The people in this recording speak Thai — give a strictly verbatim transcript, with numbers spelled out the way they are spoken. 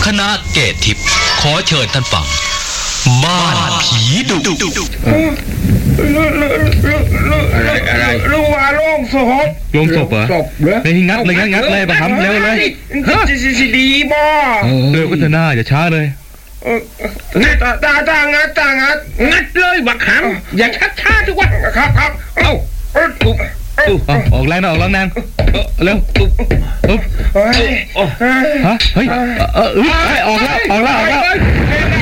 คณะเกตทิพย์ขอเชิญท่านฟังบ้านผีดุอะไรอะไรลุงว่าโล่งศพโล่งศพเหรอเฮ้ยงัดเลยงัดงัดเลยมาทำเร็วเลยสิสิดีบ่เร็วก็จะหน้าอย่าช้าเลยตาตาตางัดตางัดงัดเลยบักหำอย่าชักช้าทุกวันครับครับเอ้าตุ๊บออกแรงนะออกแรงนะเร็วตุ๊บตุ๊บฮะเฮ้ยเออออกแล้วออกแล้วออกแล้ว